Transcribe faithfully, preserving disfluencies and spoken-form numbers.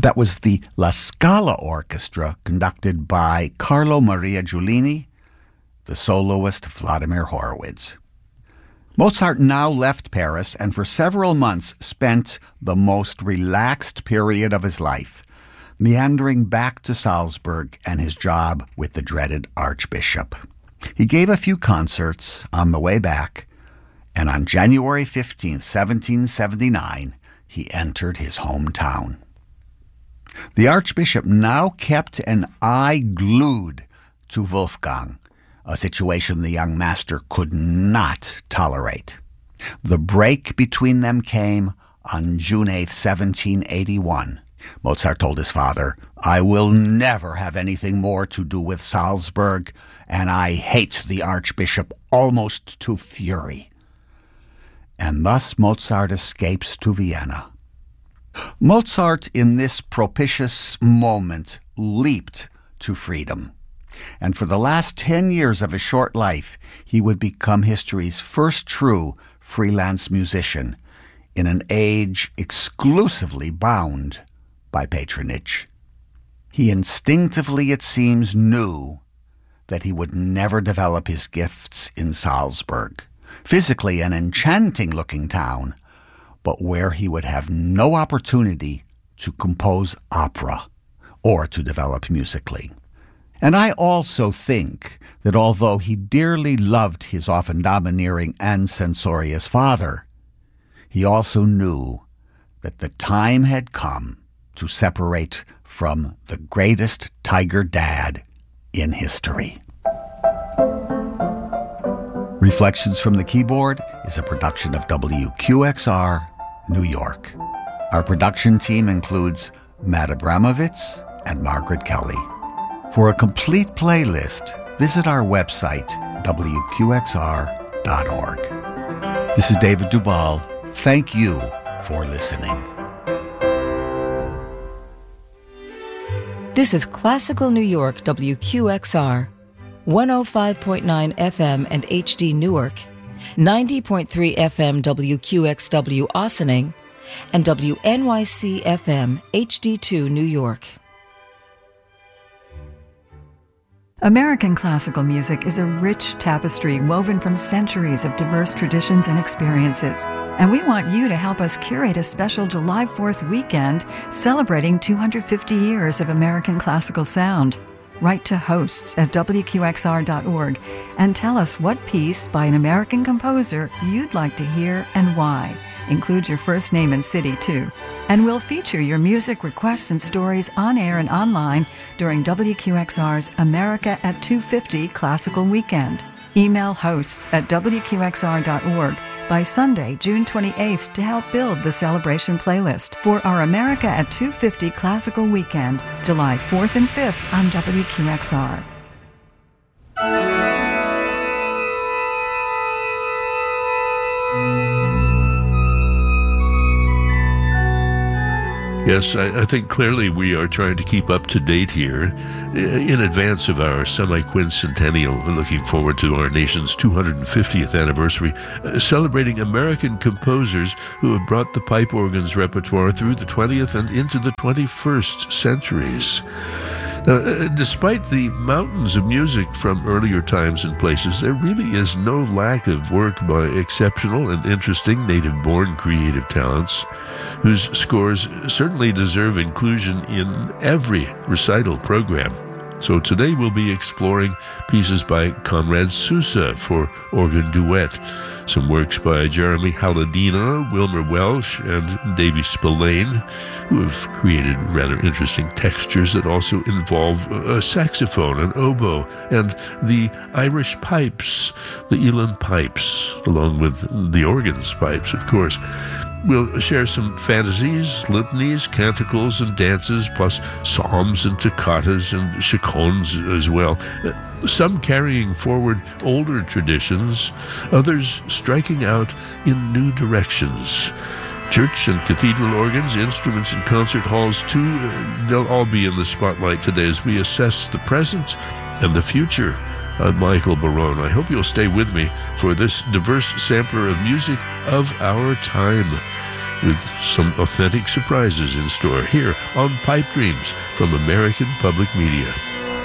That was the La Scala Orchestra, conducted by Carlo Maria Giulini, the soloist Vladimir Horowitz. Mozart now left Paris and for several months spent the most relaxed period of his life, meandering back to Salzburg and his job with the dreaded Archbishop. He gave a few concerts on the way back, and on January fifteenth, seventeen seventy-nine, he entered his hometown. The Archbishop now kept an eye glued to Wolfgang, a situation the young master could not tolerate. The break between them came on June eighth, seventeen eighty-one. Mozart told his father, "I will never have anything more to do with Salzburg, and I hate the Archbishop almost to fury." And thus Mozart escapes to Vienna. Mozart, in this propitious moment, leaped to freedom. And for the last ten years of his short life, he would become history's first true freelance musician in an age exclusively bound by patronage. He instinctively, it seems, knew that he would never develop his gifts in Salzburg, physically an enchanting-looking town, but where he would have no opportunity to compose opera or to develop musically. And I also think that although he dearly loved his often domineering and censorious father, he also knew that the time had come to separate from the greatest tiger dad in history. Reflections from the Keyboard is a production of W Q X R, New York. Our production team includes Matt Abramovitz and Margaret Kelly. For a complete playlist, visit our website, W Q X R dot org. This is David Duvall. Thank you for listening. This is Classical New York W Q X R, one oh five point nine F M and H D Newark, ninety point three F M W Q X W Ossining, and W N Y C F M H D two New York. American classical music is a rich tapestry woven from centuries of diverse traditions and experiences. And we want you to help us curate a special July fourth weekend celebrating two hundred fifty years of American classical sound. Write to hosts at W Q X R dot org and tell us what piece by an American composer you'd like to hear and why. Include your first name and city, too. And we'll feature your music requests and stories on air and online during W Q X R's America at two fifty Classical Weekend. Email hosts at W Q X R dot org by Sunday, June twenty-eighth to help build the celebration playlist for our America at two fifty Classical Weekend, July fourth and fifth on W Q X R. Yes, I, I think clearly we are trying to keep up to date here in advance of our semi-quincentennial, looking forward to our nation's two hundred fiftieth anniversary, uh, celebrating American composers who have brought the pipe organ's repertoire through the twentieth and into the twenty-first centuries. Now, uh, despite the mountains of music from earlier times and places, there really is no lack of work by exceptional and interesting native-born creative talents, whose scores certainly deserve inclusion in every recital program. So today we'll be exploring pieces by Conrad Sousa for organ duet, some works by Jeremy Halladina, Wilmer Welsh, and Davy Spillane, who have created rather interesting textures that also involve a saxophone, an oboe, and the Irish pipes, the Elan pipes, along with the organ's pipes, of course. We'll share some fantasies, litanies, canticles, and dances, plus psalms and toccatas and chaconnes as well. Some carrying forward older traditions, others striking out in new directions. Church and cathedral organs, instruments in concert halls too, they'll all be in the spotlight today as we assess the present and the future. I'm Michael Barone. I hope you'll stay with me for this diverse sampler of music of our time. with some authentic surprises in store here on Pipe Dreams from American Public Media.